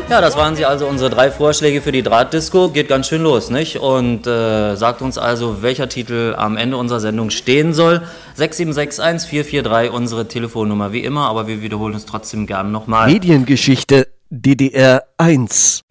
Ja, das waren sie also, unsere 3 Vorschläge für die Drahtdisco. Geht ganz schön los, nicht? Und sagt uns also, welcher Titel am Ende unserer Sendung stehen soll. 6761 443, unsere Telefonnummer wie immer, aber wir wiederholen es trotzdem gern nochmal. Mediengeschichte DDR 1.